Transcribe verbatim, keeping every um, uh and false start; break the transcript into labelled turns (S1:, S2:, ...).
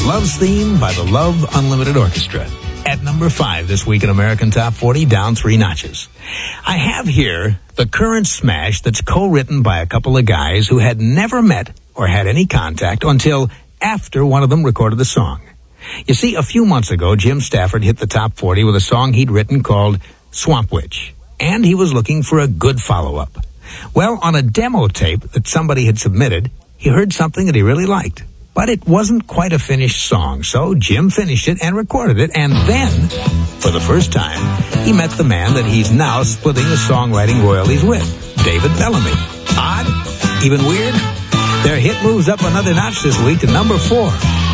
S1: Love's Theme by the Love Unlimited Orchestra. At number five this week in American Top forty, down three notches. I have here the current smash that's co-written by a couple of guys who had never met or had any contact until after one of them recorded the song. You see, a few months ago, Jim Stafford hit the top forty with a song he'd written called Swamp Witch, and he was looking for a good follow-up. Well, on a demo tape that somebody had submitted, he heard something that he really liked. But it wasn't quite a finished song, so Jim finished it and recorded it, and then, for the first time, he met the man that he's now splitting the songwriting royalties with, David Bellamy. Odd? Even weird? Their hit moves up another notch this week to number four.